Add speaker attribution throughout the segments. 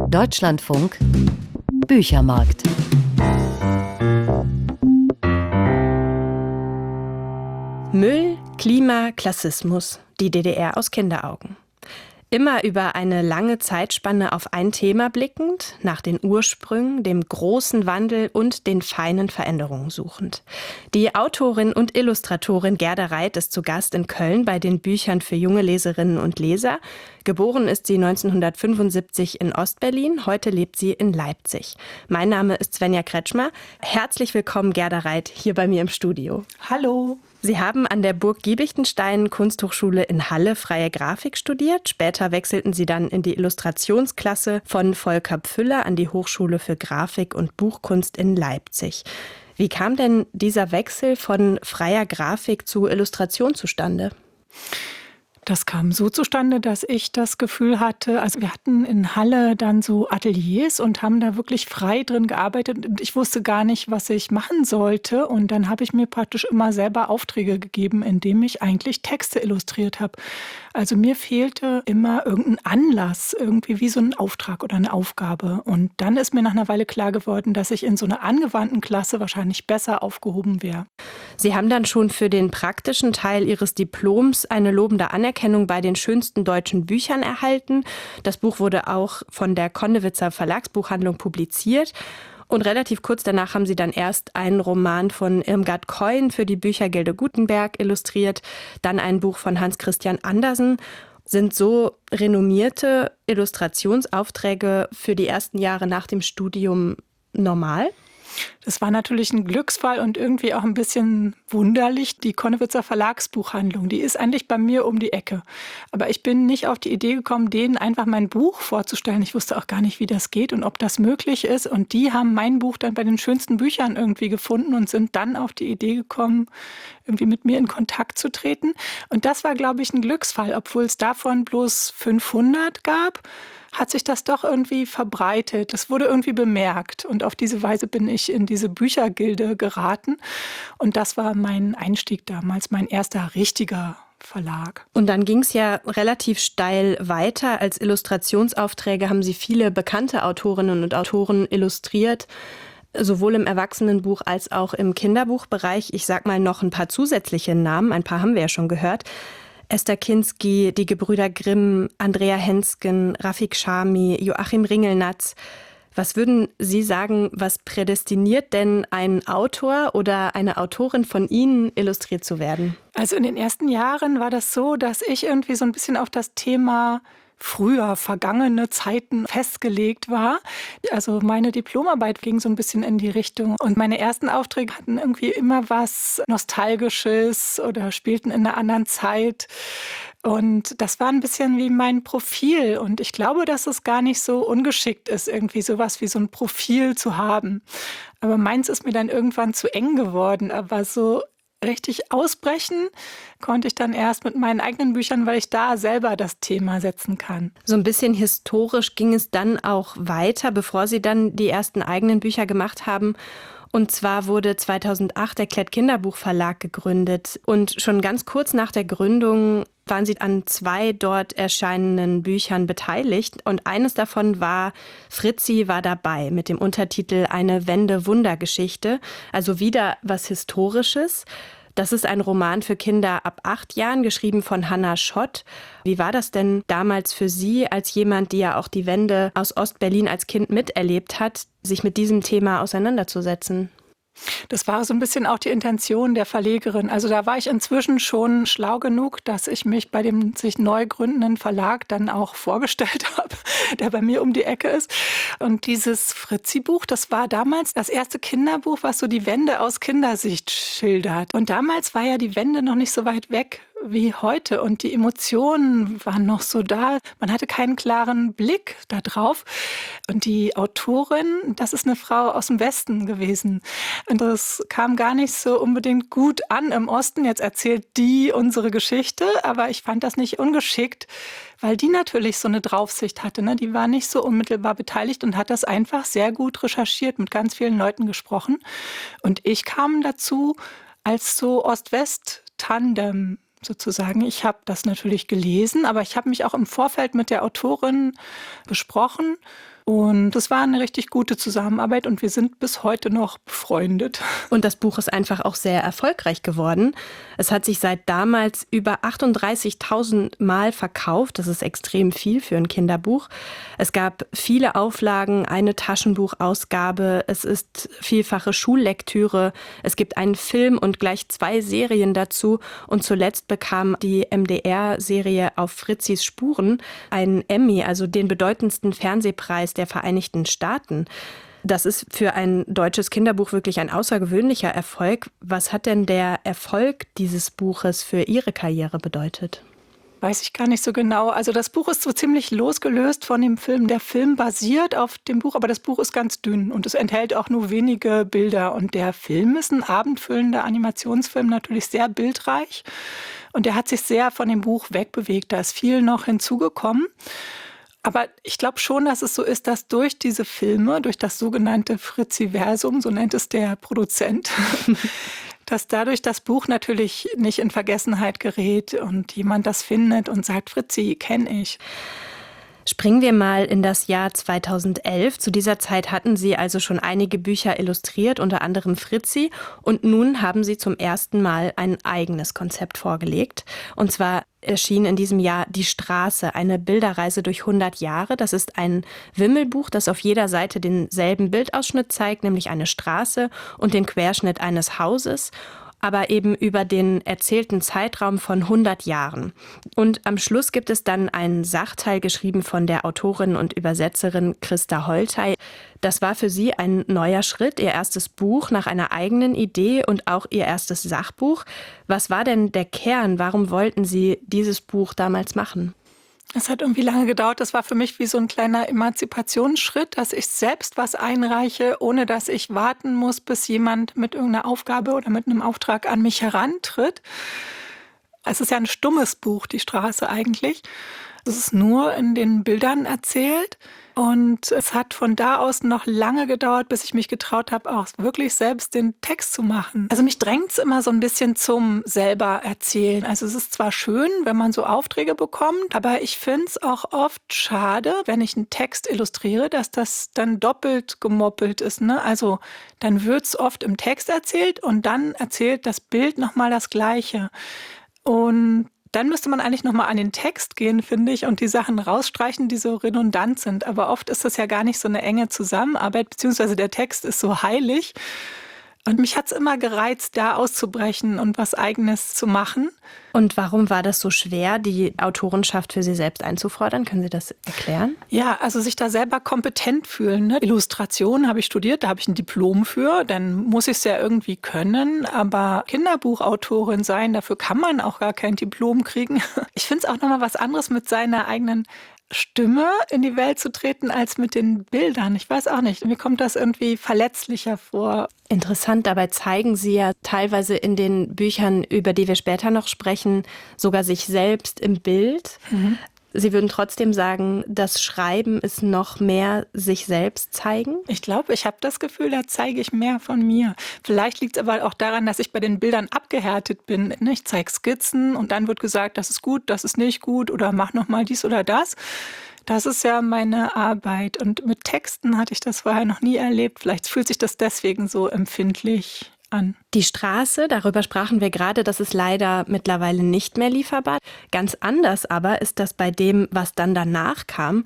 Speaker 1: Deutschlandfunk Büchermarkt.
Speaker 2: Müll, Klima, Klassismus. Die DDR aus Kinderaugen. Immer über eine lange Zeitspanne auf ein Thema blickend, nach den Ursprüngen, dem großen Wandel und den feinen Veränderungen suchend. Die Autorin und Illustratorin Gerda Reit ist zu Gast in Köln bei den Büchern für junge Leserinnen und Leser. Geboren ist sie 1975 in Ostberlin, heute lebt sie in Leipzig. Mein Name ist Svenja Kretschmer. Herzlich willkommen, Gerda Reit, hier bei mir im Studio.
Speaker 3: Hallo.
Speaker 2: Sie haben an der Burg Giebichenstein Kunsthochschule in Halle freie Grafik studiert. Später wechselten Sie dann in die Illustrationsklasse von Volker Pfüller an die Hochschule für Grafik und Buchkunst in Leipzig. Wie kam denn dieser Wechsel von freier Grafik zu Illustration zustande?
Speaker 3: Das kam so zustande, dass ich das Gefühl hatte, also wir hatten in Halle dann so Ateliers und haben da wirklich frei drin gearbeitet. Und ich wusste gar nicht, was ich machen sollte. Und dann habe ich mir praktisch immer selber Aufträge gegeben, indem ich eigentlich Texte illustriert habe. Also mir fehlte immer irgendein Anlass, irgendwie wie so ein Auftrag oder eine Aufgabe. Und dann ist mir nach einer Weile klar geworden, dass ich in so einer angewandten Klasse wahrscheinlich besser aufgehoben wäre.
Speaker 2: Sie haben dann schon für den praktischen Teil Ihres Diploms eine lobende Anerkennung bei den schönsten deutschen Büchern erhalten. Das Buch wurde auch von der Konnewitzer Verlagsbuchhandlung publiziert. Und relativ kurz danach haben Sie dann erst einen Roman von Irmgard Keun für die Büchergilde Gutenberg illustriert, dann ein Buch von Hans Christian Andersen. Sind so renommierte Illustrationsaufträge für die ersten Jahre nach dem Studium normal?
Speaker 3: Das war natürlich ein Glücksfall und irgendwie auch ein bisschen wunderlich. Die Konnewitzer Verlagsbuchhandlung, die ist eigentlich bei mir um die Ecke. Aber ich bin nicht auf die Idee gekommen, denen einfach mein Buch vorzustellen. Ich wusste auch gar nicht, wie das geht und ob das möglich ist. Und die haben mein Buch dann bei den schönsten Büchern irgendwie gefunden und sind dann auf die Idee gekommen, irgendwie mit mir in Kontakt zu treten. Und das war, glaube ich, ein Glücksfall. Obwohl es davon bloß 500 gab, hat sich das doch irgendwie verbreitet. Das wurde irgendwie bemerkt. Und auf diese Weise bin ich in diese Büchergilde geraten. Und das war mein Einstieg damals, mein erster richtiger Verlag.
Speaker 2: Und dann ging es ja relativ steil weiter. Als Illustrationsaufträge haben Sie viele bekannte Autorinnen und Autoren illustriert, sowohl im Erwachsenenbuch als auch im Kinderbuchbereich. Ich sag mal noch ein paar zusätzliche Namen, ein paar haben wir ja schon gehört. Esther Kinsky, die Gebrüder Grimm, Andrea Hensken, Rafik Chami, Joachim Ringelnatz. Was würden Sie sagen, was prädestiniert denn einen Autor oder eine Autorin von Ihnen, illustriert zu werden?
Speaker 3: Also in den ersten Jahren war das so, dass ich irgendwie so ein bisschen auf das Thema früher, vergangene Zeiten festgelegt war. Also meine Diplomarbeit ging so ein bisschen in die Richtung. Und meine ersten Aufträge hatten irgendwie immer was Nostalgisches oder spielten in einer anderen Zeit. Und das war ein bisschen wie mein Profil. Und ich glaube, dass es gar nicht so ungeschickt ist, irgendwie sowas wie so ein Profil zu haben. Aber meins ist mir dann irgendwann zu eng geworden. Aber so richtig ausbrechen konnte ich dann erst mit meinen eigenen Büchern, weil ich da selber das Thema setzen kann.
Speaker 2: So ein bisschen historisch ging es dann auch weiter, bevor Sie dann die ersten eigenen Bücher gemacht haben. Und zwar wurde 2008 der Klett Kinderbuchverlag gegründet. Und schon ganz kurz nach der Gründung waren Sie an 2 dort erscheinenden Büchern beteiligt. Und eines davon war Fritzi war dabei mit dem Untertitel Eine Wende-Wunder-Geschichte. Also wieder was Historisches. Das ist ein Roman für Kinder ab 8 Jahren, geschrieben von Hannah Schott. Wie war das denn damals für Sie, als jemand, die ja auch die Wende aus Ostberlin als Kind miterlebt hat, sich mit diesem Thema auseinanderzusetzen?
Speaker 3: Das war so ein bisschen auch die Intention der Verlegerin. Also da war ich inzwischen schon schlau genug, dass ich mich bei dem sich neu gründenden Verlag dann auch vorgestellt habe, der bei mir um die Ecke ist. Und dieses Fritzi-Buch, das war damals das erste Kinderbuch, was so die Wende aus Kindersicht schildert. Und damals war ja die Wende noch nicht so weit weg wie heute und die Emotionen waren noch so da. Man hatte keinen klaren Blick da drauf. Und die Autorin, das ist eine Frau aus dem Westen gewesen. Und das kam gar nicht so unbedingt gut an im Osten. Jetzt erzählt die unsere Geschichte, aber ich fand das nicht ungeschickt, weil die natürlich so eine Draufsicht hatte. Ne? Die war nicht so unmittelbar beteiligt und hat das einfach sehr gut recherchiert, mit ganz vielen Leuten gesprochen. Und ich kam dazu als so Ost-West-Tandem sozusagen. Ich habe das natürlich gelesen, aber ich habe mich auch im Vorfeld mit der Autorin besprochen Und es war eine richtig gute Zusammenarbeit und wir sind bis heute noch befreundet.
Speaker 2: Und das Buch ist einfach auch sehr erfolgreich geworden. Es hat sich seit damals über 38.000 Mal verkauft. Das ist extrem viel für ein Kinderbuch. Es gab viele Auflagen, eine Taschenbuchausgabe. Es ist vielfache Schullektüre. Es gibt einen Film und gleich 2 Serien dazu. Und zuletzt bekam die MDR-Serie Auf Fritzis Spuren einen Emmy, also den bedeutendsten Fernsehpreis der Vereinigten Staaten. Das ist für ein deutsches Kinderbuch wirklich ein außergewöhnlicher Erfolg. Was hat denn der Erfolg dieses Buches für Ihre Karriere bedeutet?
Speaker 3: Weiß ich gar nicht so genau. Also das Buch ist so ziemlich losgelöst von dem Film. Der Film basiert auf dem Buch, aber das Buch ist ganz dünn und es enthält auch nur wenige Bilder. Und der Film ist ein abendfüllender Animationsfilm, natürlich sehr bildreich. Und der hat sich sehr von dem Buch wegbewegt. Da ist viel noch hinzugekommen. Aber ich glaube schon, dass es so ist, dass durch diese Filme, durch das sogenannte Fritziversum, so nennt es der Produzent, dass dadurch das Buch natürlich nicht in Vergessenheit gerät und jemand das findet und sagt, Fritzi, kenne ich.
Speaker 2: Springen wir mal in das Jahr 2011. Zu dieser Zeit hatten Sie also schon einige Bücher illustriert, unter anderem Fritzi. Und nun haben Sie zum ersten Mal ein eigenes Konzept vorgelegt. Und zwar erschien in diesem Jahr Die Straße, eine Bilderreise durch 100 Jahre. Das ist ein Wimmelbuch, das auf jeder Seite denselben Bildausschnitt zeigt, nämlich eine Straße und den Querschnitt eines Hauses, aber eben über den erzählten Zeitraum von 100 Jahren. Und am Schluss gibt es dann einen Sachteil, geschrieben von der Autorin und Übersetzerin Christa Holtei. Das war für Sie ein neuer Schritt, Ihr erstes Buch nach einer eigenen Idee und auch Ihr erstes Sachbuch. Was war denn der Kern? Warum wollten Sie dieses Buch damals machen?
Speaker 3: Es hat irgendwie lange gedauert. Das war für mich wie so ein kleiner Emanzipationsschritt, dass ich selbst was einreiche, ohne dass ich warten muss, bis jemand mit irgendeiner Aufgabe oder mit einem Auftrag an mich herantritt. Es ist ja ein stummes Buch, Die Straße eigentlich. Es ist nur in den Bildern erzählt. Und es hat von da aus noch lange gedauert, bis ich mich getraut habe, auch wirklich selbst den Text zu machen. Also mich drängt es immer so ein bisschen zum selber erzählen. Also es ist zwar schön, wenn man so Aufträge bekommt, aber ich finde es auch oft schade, wenn ich einen Text illustriere, dass das dann doppelt gemoppelt ist. Ne? Also dann wird es oft im Text erzählt und dann erzählt das Bild nochmal das Gleiche. Und dann müsste man eigentlich nochmal an den Text gehen, finde ich, und die Sachen rausstreichen, die so redundant sind. Aber oft ist das ja gar nicht so eine enge Zusammenarbeit, beziehungsweise der Text ist so heilig. Und mich hat es immer gereizt, da auszubrechen und was Eigenes zu machen.
Speaker 2: Und warum war das so schwer, die Autorenschaft für Sie selbst einzufordern? Können Sie das erklären?
Speaker 3: Ja, also sich da selber kompetent fühlen. Ne? Illustration habe ich studiert, da habe ich ein Diplom für. Dann muss ich es ja irgendwie können. Aber Kinderbuchautorin sein, dafür kann man auch gar kein Diplom kriegen. Ich finde es auch nochmal was anderes, mit seiner eigenen Stimme in die Welt zu treten, als mit den Bildern. Ich weiß auch nicht, mir kommt das irgendwie verletzlicher vor.
Speaker 2: Interessant, dabei zeigen Sie ja teilweise in den Büchern, über die wir später noch sprechen, sogar sich selbst im Bild. Mhm. Sie würden trotzdem sagen, das Schreiben ist noch mehr sich selbst zeigen?
Speaker 3: Ich glaube, ich habe das Gefühl, da zeige ich mehr von mir. Vielleicht liegt es aber auch daran, dass ich bei den Bildern abgehärtet bin. Ich zeige Skizzen und dann wird gesagt, das ist gut, das ist nicht gut oder mach noch mal dies oder das. Das ist ja meine Arbeit. Und mit Texten hatte ich das vorher noch nie erlebt. Vielleicht fühlt sich das deswegen so empfindlich an.
Speaker 2: Die Straße, darüber sprachen wir gerade, das ist leider mittlerweile nicht mehr lieferbar. Ganz anders aber ist das bei dem, was dann danach kam.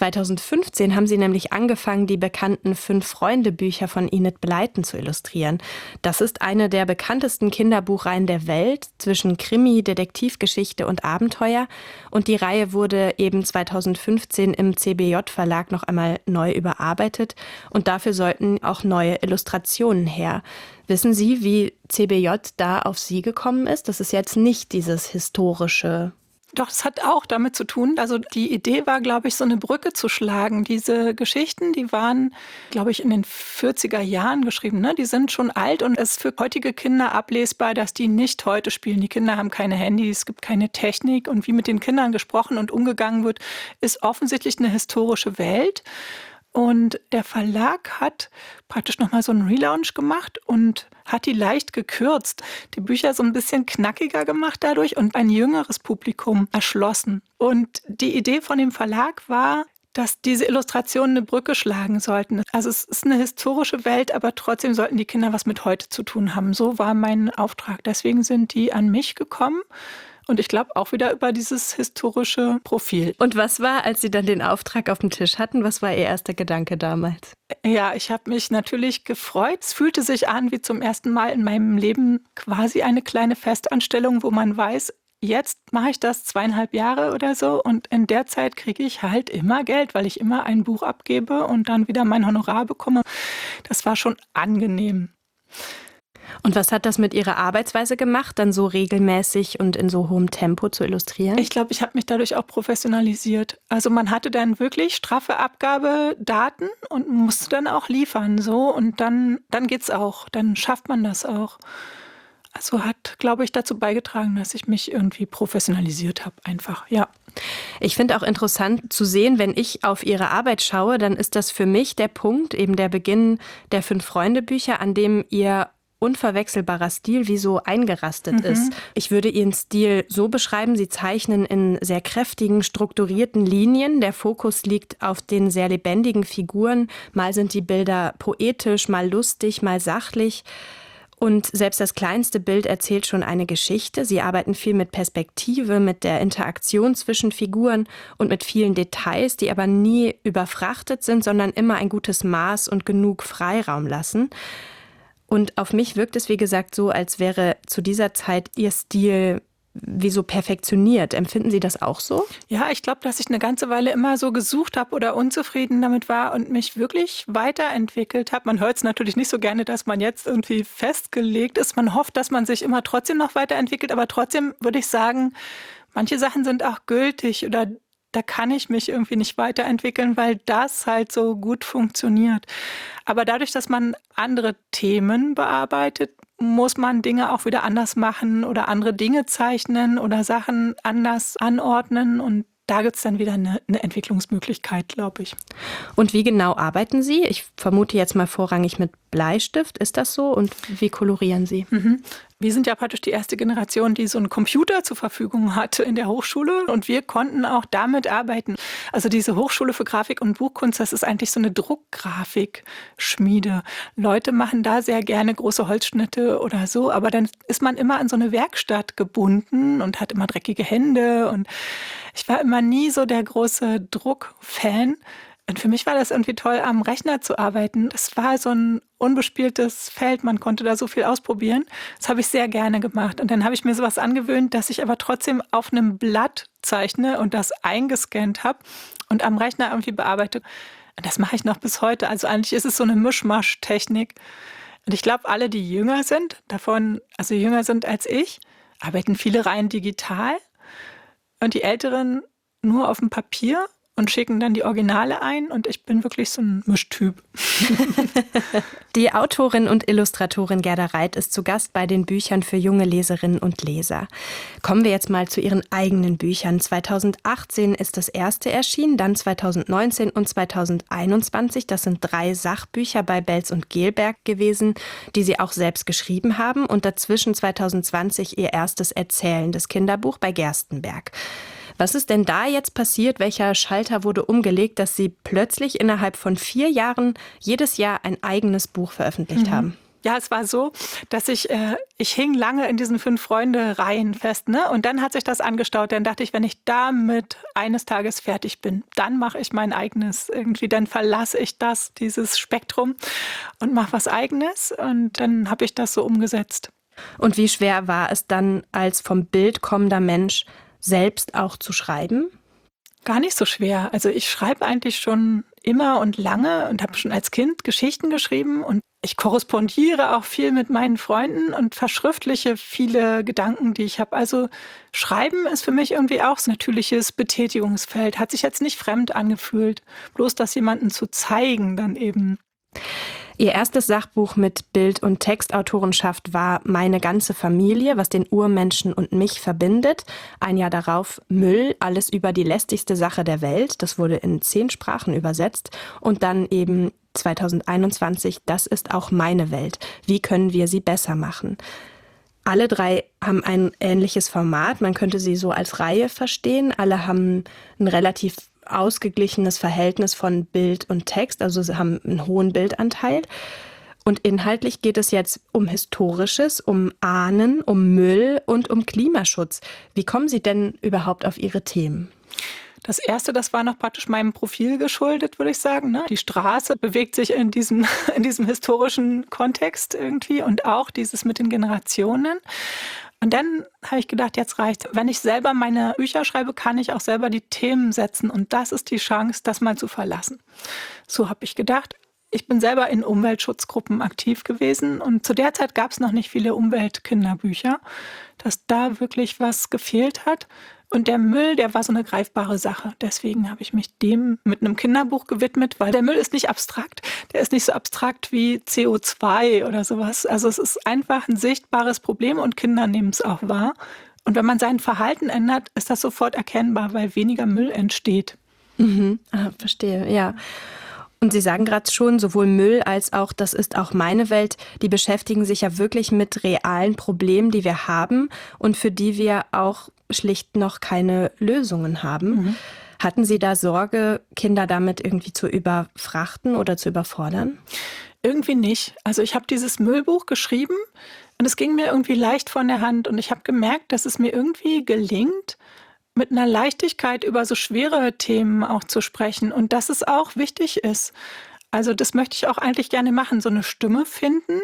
Speaker 2: 2015 haben Sie nämlich angefangen, die bekannten 5-Freunde-Bücher von Enid Blyton zu illustrieren. Das ist eine der bekanntesten Kinderbuchreihen der Welt, zwischen Krimi, Detektivgeschichte und Abenteuer. Und die Reihe wurde eben 2015 im CBJ-Verlag noch einmal neu überarbeitet. Und dafür sollten auch neue Illustrationen her. Wissen Sie, wie CBJ da auf Sie gekommen ist? Das ist jetzt nicht dieses historische.
Speaker 3: Doch, das hat auch damit zu tun. Also die Idee war, glaube ich, so eine Brücke zu schlagen. Diese Geschichten, die waren, glaube ich, in den 40er Jahren geschrieben. Ne? Die sind schon alt und es ist für heutige Kinder ablesbar, dass die nicht heute spielen. Die Kinder haben keine Handys, es gibt keine Technik. Und wie mit den Kindern gesprochen und umgegangen wird, ist offensichtlich eine historische Welt. Und der Verlag hat praktisch nochmal so einen Relaunch gemacht und hat die leicht gekürzt, die Bücher so ein bisschen knackiger gemacht dadurch und ein jüngeres Publikum erschlossen. Und die Idee von dem Verlag war, dass diese Illustrationen eine Brücke schlagen sollten. Also es ist eine historische Welt, aber trotzdem sollten die Kinder was mit heute zu tun haben. So war mein Auftrag. Deswegen sind die an mich gekommen. Und ich glaube auch wieder über dieses historische Profil.
Speaker 2: Und was war, als Sie dann den Auftrag auf dem Tisch hatten, was war Ihr erster Gedanke damals?
Speaker 3: Ja, ich habe mich natürlich gefreut. Es fühlte sich an wie zum ersten Mal in meinem Leben quasi eine kleine Festanstellung, wo man weiß, jetzt mache ich das 2,5 Jahre oder so und in der Zeit kriege ich halt immer Geld, weil ich immer ein Buch abgebe und dann wieder mein Honorar bekomme. Das war schon angenehm.
Speaker 2: Und was hat das mit Ihrer Arbeitsweise gemacht, dann so regelmäßig und in so hohem Tempo zu illustrieren?
Speaker 3: Ich glaube, ich habe mich dadurch auch professionalisiert. Also man hatte dann wirklich straffe Abgabedaten und musste dann auch liefern. So, und dann geht's auch, dann schafft man das auch. Also hat, glaube ich, dazu beigetragen, dass ich mich irgendwie professionalisiert habe, einfach, ja.
Speaker 2: Ich finde auch interessant zu sehen, wenn ich auf Ihre Arbeit schaue, dann ist das für mich der Punkt, eben der Beginn der 5-Freunde-Bücher, an dem Ihr unverwechselbarer Stil wie so eingerastet ist. Ich würde Ihren Stil so beschreiben, Sie zeichnen in sehr kräftigen, strukturierten Linien. Der Fokus liegt auf den sehr lebendigen Figuren. Mal sind die Bilder poetisch, mal lustig, mal sachlich. Und selbst das kleinste Bild erzählt schon eine Geschichte. Sie arbeiten viel mit Perspektive, mit der Interaktion zwischen Figuren und mit vielen Details, die aber nie überfrachtet sind, sondern immer ein gutes Maß und genug Freiraum lassen. Und auf mich wirkt es, wie gesagt, so, als wäre zu dieser Zeit Ihr Stil wie so perfektioniert. Empfinden Sie das auch so?
Speaker 3: Ja, ich glaube, dass ich eine ganze Weile immer so gesucht habe oder unzufrieden damit war und mich wirklich weiterentwickelt habe. Man hört es natürlich nicht so gerne, dass man jetzt irgendwie festgelegt ist. Man hofft, dass man sich immer trotzdem noch weiterentwickelt. Aber trotzdem würde ich sagen, manche Sachen sind auch gültig oder da kann ich mich irgendwie nicht weiterentwickeln, weil das halt so gut funktioniert. Aber dadurch, dass man andere Themen bearbeitet, muss man Dinge auch wieder anders machen oder andere Dinge zeichnen oder Sachen anders anordnen. Und da gibt es dann wieder eine Entwicklungsmöglichkeit, glaube ich.
Speaker 2: Und wie genau arbeiten Sie? Ich vermute jetzt mal vorrangig mit Bleistift. Ist das so? Und wie kolorieren Sie?
Speaker 3: Wir sind ja praktisch die erste Generation, die so einen Computer zur Verfügung hatte in der Hochschule. Und wir konnten auch damit arbeiten. Also diese Hochschule für Grafik und Buchkunst, das ist eigentlich so eine Druckgrafikschmiede. Leute machen da sehr gerne große Holzschnitte oder so. Aber dann ist man immer an so eine Werkstatt gebunden und hat immer dreckige Hände. Und ich war immer nie so der große Druckfan. Und für mich war das irgendwie toll, am Rechner zu arbeiten. Das war so ein unbespieltes Feld, man konnte da so viel ausprobieren. Das habe ich sehr gerne gemacht. Und dann habe ich mir sowas angewöhnt, dass ich aber trotzdem auf einem Blatt zeichne und das eingescannt habe und am Rechner irgendwie bearbeite. Und das mache ich noch bis heute. Also eigentlich ist es so eine Mischmasch-Technik. Und ich glaube, alle, die jünger sind, also jünger sind als ich, arbeiten viele rein digital. Und die Älteren nur auf dem Papier und schicken dann die Originale ein und ich bin wirklich so ein Mischtyp.
Speaker 2: Die Autorin und Illustratorin Gerda Reit ist zu Gast bei den Büchern für junge Leserinnen und Leser. Kommen wir jetzt mal zu ihren eigenen Büchern. 2018 ist das erste erschienen, dann 2019 und 2021. Das sind 3 Sachbücher bei Belz und Gelberg gewesen, die sie auch selbst geschrieben haben. Und dazwischen 2020 ihr erstes erzählendes Kinderbuch bei Gerstenberg. Was ist denn da jetzt passiert? Welcher Schalter wurde umgelegt, dass Sie plötzlich innerhalb von 4 Jahren jedes Jahr ein eigenes Buch veröffentlicht haben?
Speaker 3: Ja, es war so, dass ich hing lange in diesen 5-Freunde-Reihen fest, ne? Und dann hat sich das angestaut. Dann dachte ich, wenn ich damit eines Tages fertig bin, dann mache ich mein eigenes irgendwie. Dann verlasse ich dieses Spektrum und mache was Eigenes. Und dann habe ich das so umgesetzt.
Speaker 2: Und wie schwer war es dann, als vom Bild kommender Mensch selbst auch zu schreiben?
Speaker 3: Gar nicht so schwer. Also ich schreibe eigentlich schon immer und lange und habe schon als Kind Geschichten geschrieben und ich korrespondiere auch viel mit meinen Freunden und verschriftliche viele Gedanken, die ich habe. Also Schreiben ist für mich irgendwie auch so ein natürliches Betätigungsfeld. Hat sich jetzt nicht fremd angefühlt. Bloß das jemandem zu zeigen dann eben.
Speaker 2: Ihr erstes Sachbuch mit Bild- und Textautorenschaft war Meine ganze Familie, was den Urmenschen und mich verbindet. Ein Jahr darauf Müll, alles über die lästigste Sache der Welt. Das wurde in 10 Sprachen übersetzt. Und dann eben 2021, das ist auch meine Welt. Wie können wir sie besser machen? Alle 3 haben ein ähnliches Format. Man könnte sie so als Reihe verstehen. Alle haben einen relativ ausgeglichenes Verhältnis von Bild und Text, also sie haben einen hohen Bildanteil. Und inhaltlich geht es jetzt um Historisches, um Ahnen, um Müll und um Klimaschutz. Wie kommen Sie denn überhaupt auf Ihre Themen?
Speaker 3: Das erste, das war noch praktisch meinem Profil geschuldet, würde ich sagen. Die Straße bewegt sich in diesem historischen Kontext irgendwie und auch dieses mit den Generationen. Und dann habe ich gedacht, jetzt reicht. Wenn ich selber meine Bücher schreibe, kann ich auch selber die Themen setzen. Und das ist die Chance, das mal zu verlassen. So habe ich gedacht. Ich bin selber in Umweltschutzgruppen aktiv gewesen und zu der Zeit gab es noch nicht viele Umweltkinderbücher, dass da wirklich was gefehlt hat. Und der Müll, der war so eine greifbare Sache. Deswegen habe ich mich dem mit einem Kinderbuch gewidmet, weil der Müll ist nicht abstrakt. Der ist nicht so abstrakt wie CO2 oder sowas. Also es ist einfach ein sichtbares Problem und Kinder nehmen es auch wahr. Und wenn man sein Verhalten ändert, ist das sofort erkennbar, weil weniger Müll entsteht.
Speaker 2: Verstehe, ja. Und Sie sagen gerade schon, sowohl Müll als auch Das ist auch meine Welt, die beschäftigen sich ja wirklich mit realen Problemen, die wir haben und für die wir auch schlicht noch keine Lösungen haben. Hatten Sie da Sorge, Kinder damit irgendwie zu überfrachten oder zu überfordern?
Speaker 3: Irgendwie nicht. Also ich habe dieses Müllbuch geschrieben und es ging mir irgendwie leicht von der Hand und ich habe gemerkt, dass es mir irgendwie gelingt, mit einer Leichtigkeit über so schwere Themen auch zu sprechen und dass es auch wichtig ist. Also das möchte ich auch eigentlich gerne machen, so eine Stimme finden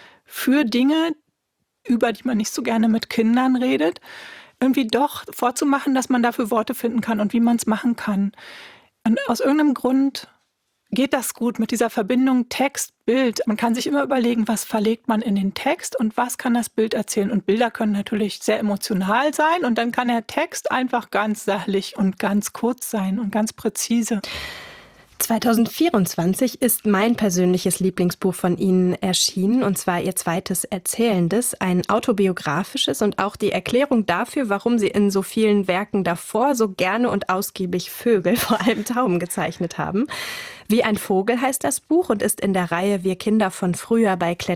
Speaker 3: für Dinge, über die man nicht so gerne mit Kindern redet, irgendwie doch vorzumachen, dass man dafür Worte finden kann und wie man es machen kann. Und aus irgendeinem Grund geht das gut mit dieser Verbindung Text-Bild. Man kann sich immer überlegen, was verlegt man in den Text und was kann das Bild erzählen. Und Bilder können natürlich sehr emotional sein und dann kann der Text einfach ganz sachlich und ganz kurz sein und ganz präzise.
Speaker 2: 2024 ist mein persönliches Lieblingsbuch von Ihnen erschienen, und zwar Ihr zweites erzählendes, ein autobiografisches und auch die Erklärung dafür, warum Sie in so vielen Werken davor so gerne und ausgiebig Vögel, vor allem Tauben, gezeichnet haben. Wie ein Vogel heißt das Buch und ist in der Reihe Wir Kinder von früher bei